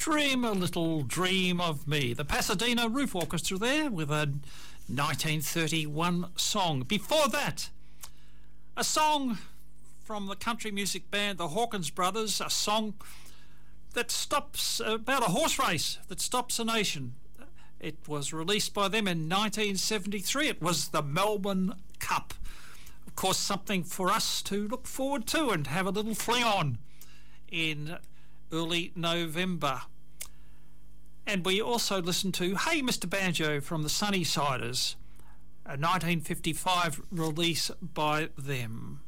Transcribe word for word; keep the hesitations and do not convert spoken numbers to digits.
Dream a Little Dream of Me. The Pasadena Roof Orchestra there with a nineteen thirty-one song. Before that, a song from the country music band the Hawkins Brothers, a song that stops about a horse race that stops a nation. It was released by them in nineteen seventy-three. It was the Melbourne Cup. Of course, something for us to look forward to and have a little fling on in early November. And we also listened to Hey Mister Banjo from the Sunnysiders, a nineteen fifty-five release by them.